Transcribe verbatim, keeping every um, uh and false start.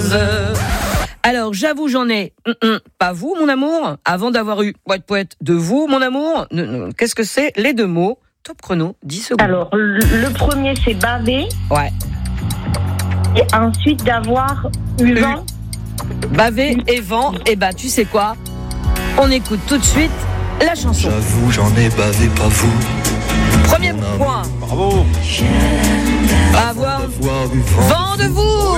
rose. Alors, j'avoue, j'en ai. Hum, hum, pas vous, mon amour. Avant d'avoir eu poète poète de vous, mon amour. Qu'est-ce que c'est les deux mots? Top chrono, dix secondes. Alors, le, le premier, c'est baver. Ouais. Et ensuite, d'avoir eu Eu. vent. Baver et vent. Et bah, tu sais quoi? On écoute tout de suite la chanson. J'avoue, j'en ai bavé, pas vous. Premier point. Bravo. Avoir Avoir eu vent. vent de vous.